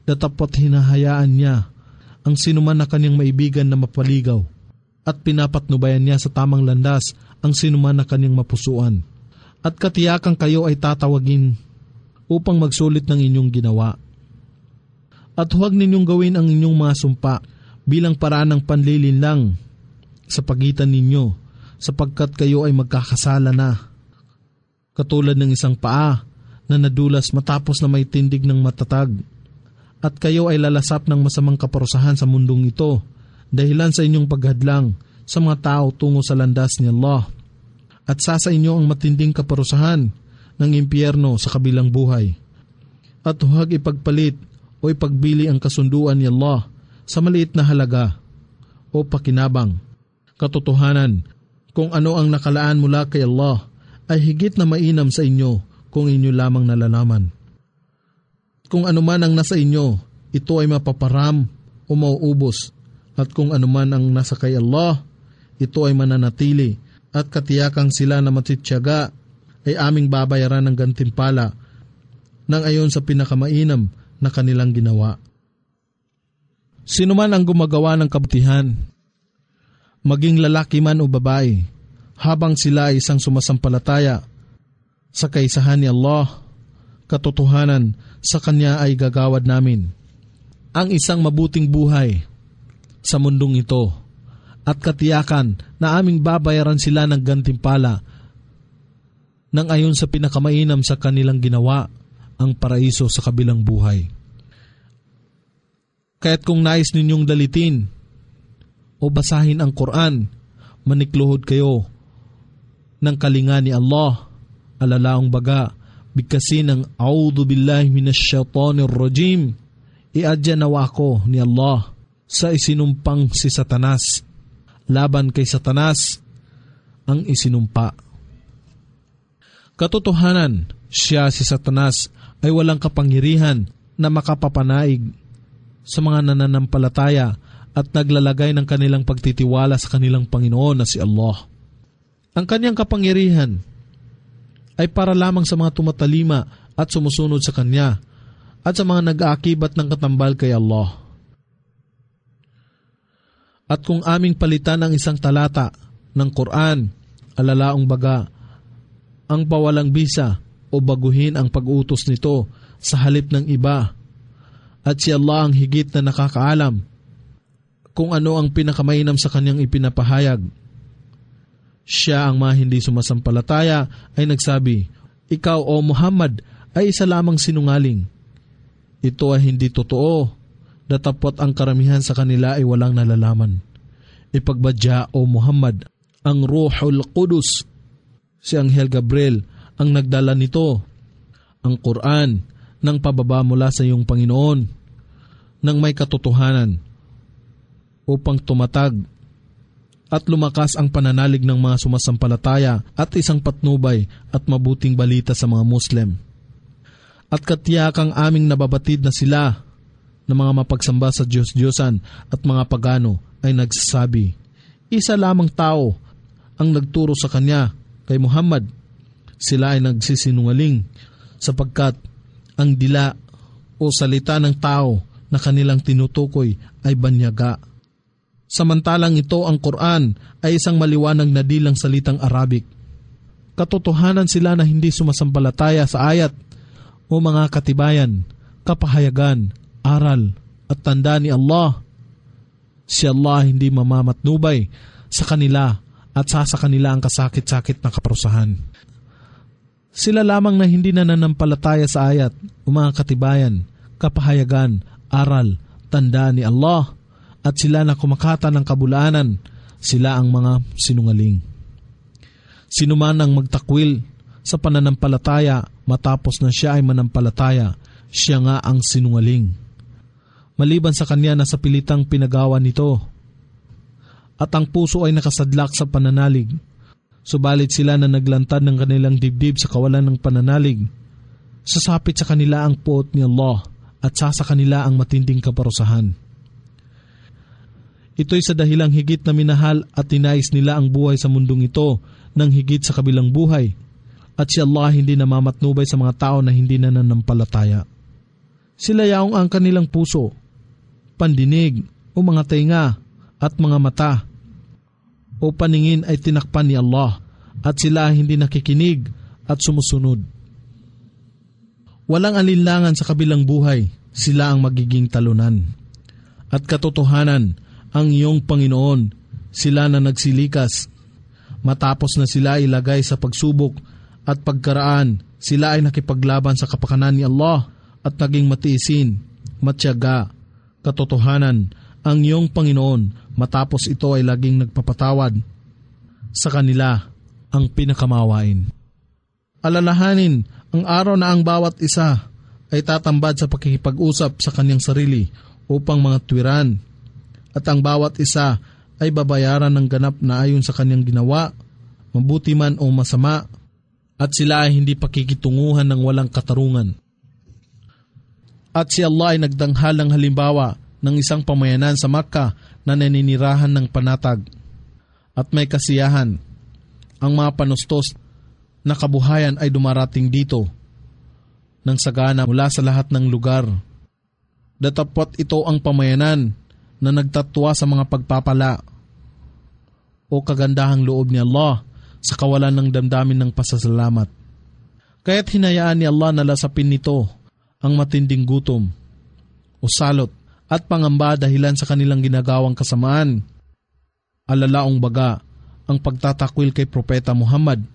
datapot hinahayaan niya ang sinuman na kanyang maibigan na mapaligaw at pinapatnubayan niya sa tamang landas ang sinuman na kanyang mapusuan. At katiyakan kayo ay tatawagin upang magsulit ng inyong ginawa. At huwag ninyong gawin ang inyong mga sumpa bilang paraan ng panlilinlang sa pagitan ninyo, sapagkat kayo ay magkakasala na. Katulad ng isang paa na nadulas matapos na may tindig ng matatag. At kayo ay lalasap ng masamang kaparusahan sa mundong ito, dahilan sa inyong paghadlang sa mga tao tungo sa landas ni Allah. At sa inyo ang matinding kaparusahan ng impyerno sa kabilang buhay. At huwag ipagpalit o ipagbili ang kasunduan ni Allah sa maliit na halaga o pakinabang. Katotohanan, kung ano ang nakalaan mula kay Allah ay higit na mainam sa inyo kung inyo lamang nalalaman. Kung ano man ang nasa inyo, ito ay mapaparam o mauubos. At kung ano man ang nasa kay Allah, ito ay mananatili. At katiyakang sila na matityaga ay aming babayaran ng gantimpala nang ayon sa pinakamainam na kanilang ginawa. Sino man ang gumagawa ng kabutihan, maging lalaki man o babae, habang sila ay isang sumasampalataya sa kaisahan ni Allah, katotohanan sa Kanya ay gagawad namin ang isang mabuting buhay sa mundong ito. At katiyakan na aming babayaran sila ng gantimpala nang ayon sa pinakamainam sa kanilang ginawa, ang paraiso sa kabilang buhay. Kaya't kung nais ninyong dalitin o basahin ang Quran, manikluhod kayo ng kalinga ni Allah, alalaong baga, bigkasin ng A'udhu billahi minasyaitonir rajim, iadya nawa ako ni Allah sa isinumpang si Satanas. Laban kay Satanas ang isinumpa. Katotohanan, siya si Satanas ay walang kapangyarihan na makapapanaig sa mga nananampalataya at naglalagay ng kanilang pagtitiwala sa kanilang Panginoon na si Allah. Ang kanyang kapangyarihan ay para lamang sa mga tumatalima at sumusunod sa Kanya at sa mga nag-aakibat ng katambal kay Allah. At kung aming palitan ang isang talata ng Quran, alalaong baga, ang pawalang bisa o baguhin ang pag-utos nito sa halip ng iba, at si Allah ang higit na nakakaalam kung ano ang pinakamainam sa Kanyang ipinapahayag. Siya ang mga hindi sumasampalataya ay nagsabi, ikaw o Muhammad ay isa lamang sinungaling. Ito ay hindi totoo. Datapot ang karamihan sa kanila ay walang nalalaman. Ipagbadya o Muhammad ang Ruhul Qudus, si Anghel Gabriel ang nagdala nito, ang Quran, ng pababa mula sa iyong Panginoon, ng may katotohanan, upang tumatag at lumakas ang pananalig ng mga sumasampalataya at isang patnubay at mabuting balita sa mga Muslim. At katiyakang aming nababatid na sila ng mga mapagsamba sa Diyos-Diyosan at mga pagano ay nagsasabi, isa lamang tao ang nagturo sa Kanya kay Muhammad. Sila ay nagsisinungaling sapagkat ang dila o salita ng tao na kanilang tinutukoy ay banyaga. Samantalang ito ang Quran ay isang maliwanag na dilang salitang Arabic. Katotohanan sila na hindi sumasampalataya sa ayat o mga katibayan, kapahayagan, aral at tanda ni Allah. Si Allah hindi mamamatnubay sa kanila at sa kanila ang kasakit-sakit na kaparusahan. Sila lamang na hindi nananampalataya sa ayat o mga katibayan, kapahayagan, aral, tanda ni Allah, at sila na kumakata ng kabulaanan, sila ang mga sinungaling. Sino man ang magtakwil sa pananampalataya matapos na siya ay manampalataya, siya nga ang sinungaling. Maliban sa kanya na sa pilitang pinagawa nito, at ang puso ay nakasadlak sa pananalig, subalit sila na naglantad ng kanilang dibdib sa kawalan ng pananalig, sasapit sa kanila ang puot ni Allah at sa kanila ang matinding kaparusahan. Ito'y sa dahilang higit na minahal at tinais nila ang buhay sa mundong ito ng higit sa kabilang buhay, at si Allah hindi namamatnubay sa mga tao na hindi nananampalataya. Sila yaong ang kanilang puso, pandinig o mga tenga at mga mata o paningin ay tinakpan ni Allah at sila ay hindi nakikinig at sumusunod. Walang alinlangan sa kabilang buhay, sila ang magiging talunan. At katotohanan, ang iyong Panginoon, sila na nagsilikas. Matapos na sila ilagay sa pagsubok at pagkaraan, sila ay nakipaglaban sa kapakanan ni Allah at naging matiisin, matyaga. Katotohanan, ang iyong Panginoon, matapos ito ay laging nagpapatawad sa kanila ang pinakamawain. Alalahanin ang araw na ang bawat isa ay tatambad sa pakikipag-usap sa kanyang sarili upang mga tuwiran at ang bawat isa ay babayaran ng ganap na ayon sa kanyang ginawa, mabuti man o masama, at sila ay hindi pakikitunguhan ng walang katarungan. At si Allah ay nagdanghal ng halimbawa ng isang pamayanan sa Makkah na naninirahan ng panatag at may kasiyahan. Ang mga panustos na kabuhayan ay dumarating dito ng sagana mula sa lahat ng lugar. Datapot ito ang pamayanan na nagtatwa sa mga pagpapala o kagandahang loob ni Allah sa kawalan ng damdamin ng pasasalamat. Kaya't hinayaan ni Allah na lasapin nito ang matinding gutom o salot at pangamba dahilan sa kanilang ginagawang kasamaan. Alalaong baga ang pagtatakwil kay Propeta Muhammad.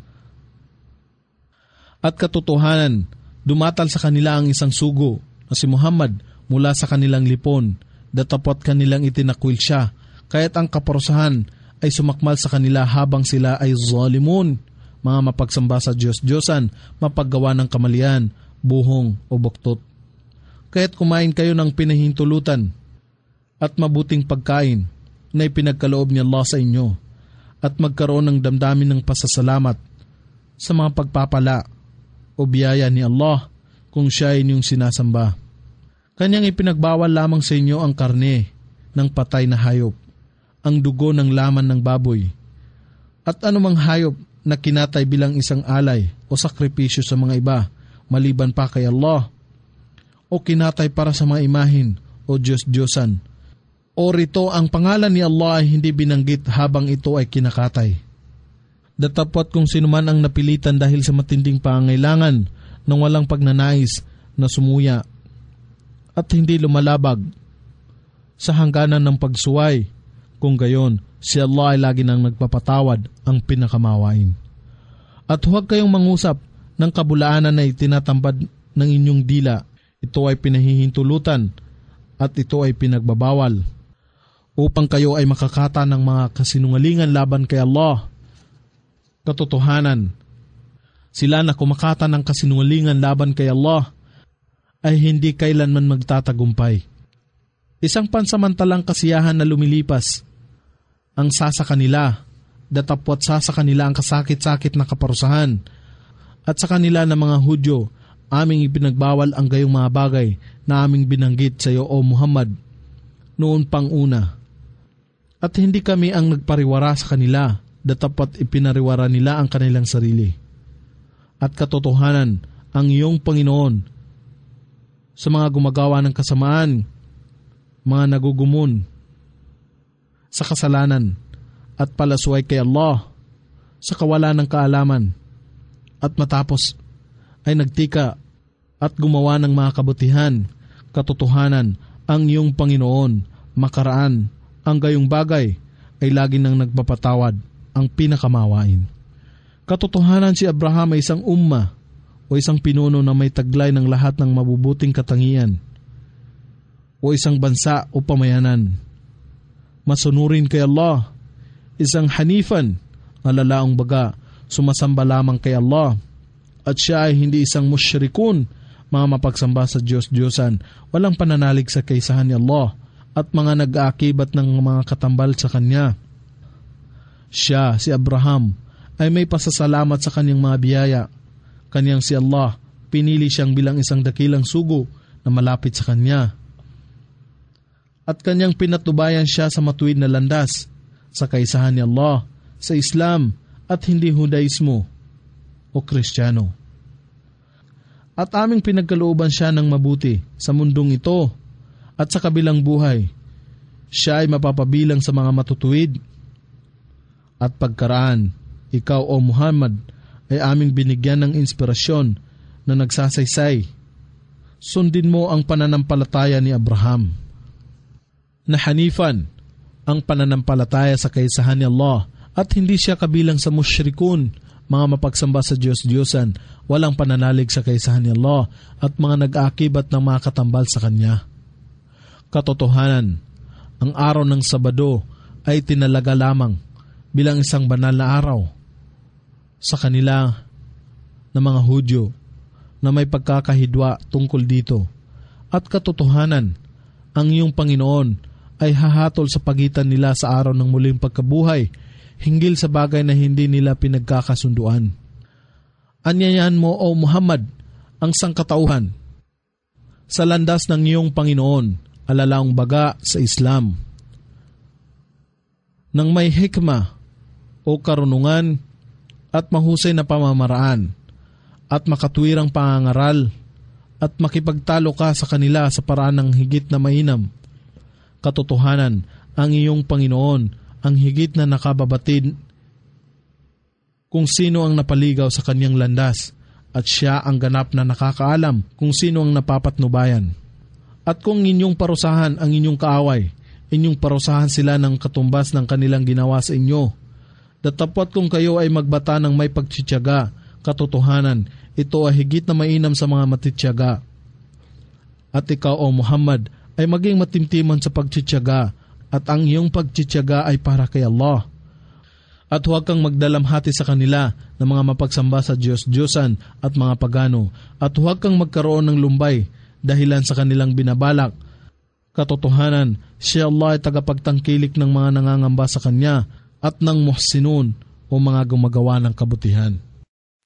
At katotohanan, dumatal sa kanila ang isang sugo na si Muhammad mula sa kanilang lipon, datapot kanilang itinakwil siya, kaya't ang kaparusahan ay sumakmal sa kanila habang sila ay zalimun, mga mapagsamba sa Diyos-Diyosan, mapaggawa ng kamalian, buhong o buktot. Kaya't kumain kayo ng pinahintulutan at mabuting pagkain na ipinagkaloob ni Allah sa inyo at magkaroon ng damdamin ng pasasalamat sa mga pagpapala o biyaya ni Allah kung siya ay inyong sinasamba. Kanyang ipinagbawal lamang sa inyo ang karne ng patay na hayop, ang dugo ng laman ng baboy, at anumang hayop na kinatay bilang isang alay o sakripisyo sa mga iba, maliban pa kay Allah, o kinatay para sa mga imahin o Diyos-Diyosan, o rito ang pangalan ni Allah ay hindi binanggit habang ito ay kinakatay. Datapot kung sino man ang napilitan dahil sa matinding pangangailangan ng walang pagnanais na sumuya at hindi lumalabag sa hangganan ng pagsuway, kung gayon, si Allah ay lagi nang nagpapatawad, ang pinakamawain. At huwag kayong mangusap ng kabulaanan na itinatambad ng inyong dila. Ito ay pinahihintulutan at ito ay pinagbabawal upang kayo ay makakata ng mga kasinungalingan laban kay Allah. Katotohanan, sila na kumakata ng kasinungalingan laban kay Allah ay hindi kailanman magtatagumpay. Isang pansamantalang kasiyahan na lumilipas ang sasa kanila, datapwat sasa kanila ang kasakit-sakit na kaparusahan, at sa kanila na mga Hudyo, aming ipinagbawal ang gayong mga bagay na aming binanggit sa iyo, O Muhammad, noon pang una. At hindi kami ang nagpariwara sa kanila, datapwat ipinariwara nila ang kanilang sarili. At katotohanan, ang iyong Panginoon sa mga gumagawa ng kasamaan, mga nagugumon sa kasalanan at palasway kay Allah sa kawalan ng kaalaman, at matapos ay nagtika at gumawa ng mga kabutihan. Katotohanan, ang iyong Panginoon makaraan ang gayong bagay ay lagi nang nagpapatawad, ang pinakamawain. Katotohanan, si Abraham ay isang umma o isang pinuno na may taglay ng lahat ng mabubuting katangian o isang bansa o pamayanan. Masunurin kay Allah, isang hanifan, alalaong baga, sumasamba lamang kay Allah, at siya ay hindi isang musyrikun, mga mapagsamba sa Diyos-Diyosan, walang pananalig sa kaisahan ni Allah, at mga nag-aakibat ng mga katambal sa Kanya. Siya, si Abraham, ay may pasasalamat sa kanyang mga biyaya. Kanyang si Allah, pinili siyang bilang isang dakilang sugo na malapit sa Kanya. At kanyang pinatubayan siya sa matuwid na landas, sa kaisahan ni Allah, sa Islam at hindi Hudaismo o Kristiyano. At aming pinagkalooban siya ng mabuti sa mundong ito at sa kabilang buhay. Siya ay mapapabilang sa mga matutuwid. At pagkaraan, ikaw o Muhammad ay aming binigyan ng inspirasyon na nagsasaysay. Sundin mo ang pananampalataya ni Abraham na Hanifan, ang pananampalataya sa kaisahan ni Allah, at hindi siya kabilang sa musyrikun, mga mapagsamba sa Diyos-Diyosan, walang pananalig sa kaisahan ni Allah, at mga nag-aakibat ng mga katambal sa Kanya. Katotohanan, ang araw ng Sabado ay tinalaga lamang bilang isang banal na araw sa kanila na mga Hudyo na may pagkakahidwa tungkol dito. At katotohanan, ang iyong Panginoon ay hahatol sa pagitan nila sa araw ng muling pagkabuhay hinggil sa bagay na hindi nila pinagkakasunduan. Anyayahan mo, O Muhammad, ang sangkatauhan sa landas ng iyong Panginoon, alalaong baga sa Islam, nang may hikma o karunungan at mahusay na pamamaraan at makatwirang pangangaral at makipagtalo ka sa kanila sa paraan ng higit na mainam. Katotohanan, ang iyong Panginoon ang higit na nakababatid kung sino ang napaligaw sa kanyang landas, at siya ang ganap na nakakaalam kung sino ang napapatnubayan. At kung inyong parusahan ang inyong kaaway, inyong parusahan sila ng katumbas ng kanilang ginawa sa inyo. Datapwat kung kayo ay magbata ng may pagtsitsaga, katotohanan, ito ay higit na mainam sa mga matitsaga. At ikaw, O Muhammad, ay maging matimtiman sa pagtsitsaga, at ang iyong pagtsitsaga ay para kay Allah. At huwag kang magdalamhati sa kanila ng mga mapagsamba sa Diyos-Diyosan at mga pagano, at huwag kang magkaroon ng lumbay dahilan sa kanilang binabalak. Katotohanan, siya Allah ay tagapagtangkilik ng mga nangangamba sa Kanya at ng muhsinun o mga gumagawa ng kabutihan.